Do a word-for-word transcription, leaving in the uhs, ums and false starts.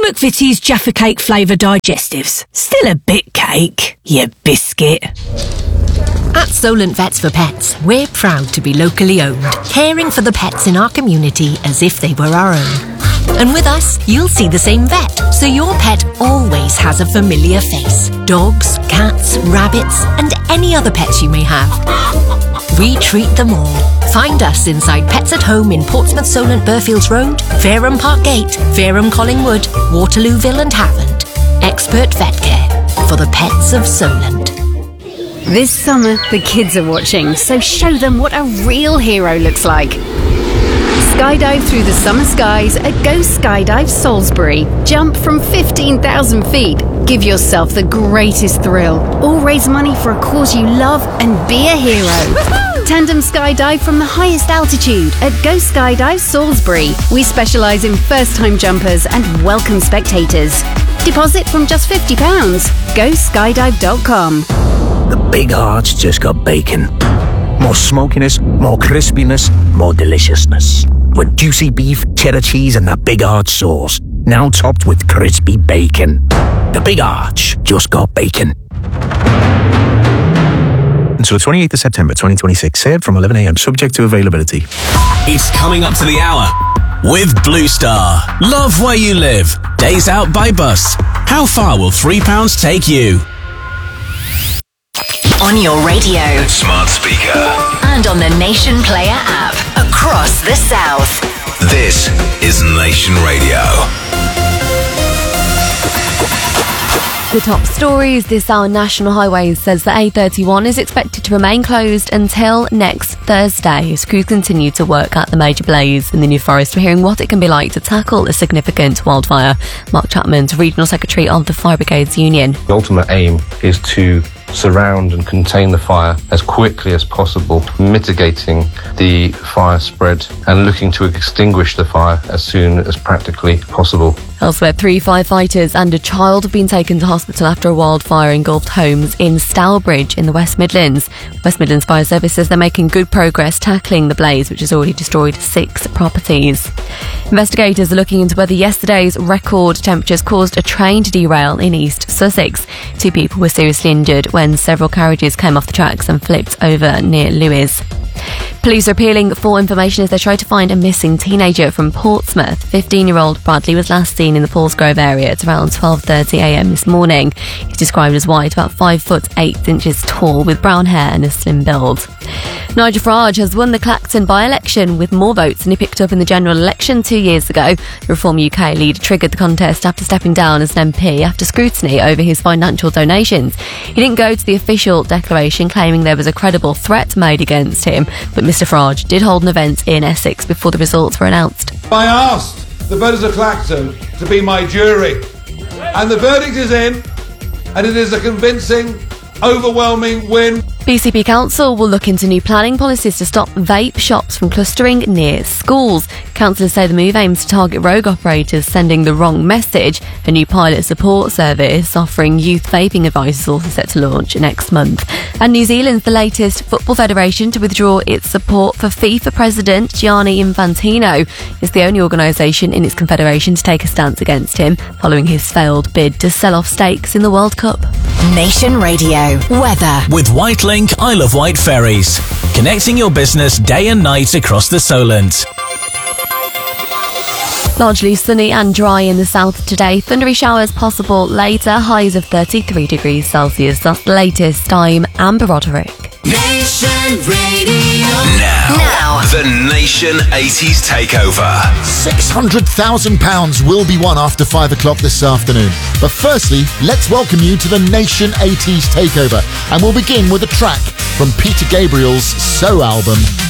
McVitie's Jaffa Cake flavour digestives. Still a bit cake, you biscuit. At Solent Vets for Pets, we're proud to be locally owned, caring for the pets in our community as if they were our own. And with us, you'll see the same vet, so your pet always has a familiar face. Dogs, cats, rabbits, and any other pets you may have. We treat them all. Find us inside Pets at Home in Portsmouth, Solent, Burfields Road, Fareham Park Gate, Fareham Collingwood, Waterlooville and Havant. Expert vet care for the pets of Solent. This summer, the kids are watching, so show them what a real hero looks like. Skydive through the summer skies at Go Skydive Salisbury. Jump from fifteen thousand feet. Give yourself the greatest thrill. Or raise money for a cause you love and be a hero. Woo-hoo! Tandem skydive from the highest altitude at Go Skydive Salisbury. We specialise in first-time jumpers and welcome spectators. Deposit from just fifty pounds. go skydive dot com. The Big Arch just got bacon. More smokiness, more crispiness, more deliciousness. With juicy beef, cheddar cheese and the Big Arch sauce. Now topped with crispy bacon. The Big Arch just got bacon. Until the twenty-eighth of September twenty twenty-six, served from eleven a m, subject to availability. It's coming up to the hour with Blue Star. Love where you live. Days out by bus. How far will three pounds take you? On your radio, smart speaker, and on the Nation Player app across the South. This is Nation Radio. The top stories this hour. National Highways says the A thirty-one is expected to remain closed until next Thursday as crews continue to work at the major blaze in the New Forest. We're hearing what it can be like to tackle a significant wildfire. Mark Chapman's Regional Secretary of the Fire Brigades Union. The ultimate aim is to surround and contain the fire as quickly as possible, mitigating the fire spread and looking to extinguish the fire as soon as practically possible. Elsewhere, three firefighters and a child have been taken to hospital after a wildfire engulfed homes in Stourbridge in the West Midlands. West Midlands Fire Service says they're making good progress tackling the blaze, which has already destroyed six properties. Investigators are looking into whether yesterday's record temperatures caused a train to derail in East Sussex. Two people were seriously injured when several carriages came off the tracks and flipped over near Lewes. Police are appealing for information as they try to find a missing teenager from Portsmouth. fifteen-year-old Bradley was last seen in the Paulsgrove area at around twelve thirty a m this morning. He's described as white, about five foot eight inches tall, with brown hair and a slim build. Nigel Farage has won the Clacton by-election with more votes than he picked up in the general election two years ago. The Reform U K leader triggered the contest after stepping down as an M P after scrutiny over his financial donations. He didn't go to the official declaration claiming there was a credible threat made against him, but Mr Farage did hold an event in Essex before the results were announced. I asked the voters of Clacton to be my jury, and the verdict is in, and it is a convincing, overwhelming win. B C P Council will look into new planning policies to stop vape shops from clustering near schools. Councillors say the move aims to target rogue operators sending the wrong message. A new pilot support service offering youth vaping advice is also set to launch next month. And New Zealand's the latest football federation to withdraw its support for FIFA President Gianni Infantino. It's the only organisation in its confederation to take a stance against him following his failed bid to sell off stakes in the World Cup. Nation Radio weather with Whitelink Isle of Wight ferries, connecting your business day and night across the Solent. Largely sunny and dry in the south today. Thundery showers possible later. Highs of thirty-three degrees Celsius. That's the latest. I'm Amber Roderick. Nation Radio. Now, now. The Nation eighties Takeover. six hundred thousand pounds will be won after five o'clock this afternoon. But firstly, let's welcome you to the Nation eighties Takeover. And we'll begin with a track from Peter Gabriel's So album,